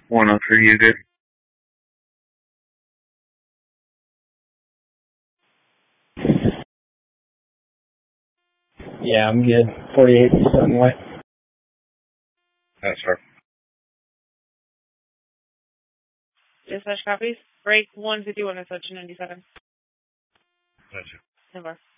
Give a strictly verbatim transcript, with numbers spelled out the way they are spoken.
one oh three, you good? Yeah, I'm good. forty-eight, something white. That's fair. Dispatch copies. Break one fifty-one, Section ninety-seven. Gotcha. Never.